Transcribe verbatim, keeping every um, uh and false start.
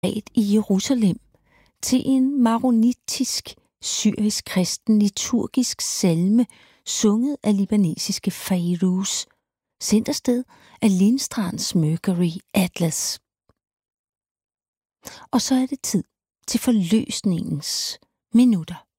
i Jerusalem til en maronitisk syrisk kristen liturgisk salme, sunget af libanesiske Fairuz, sendt afsted af Lindstrands Mercury Atlas. Og så er det tid til forløsningens minutter.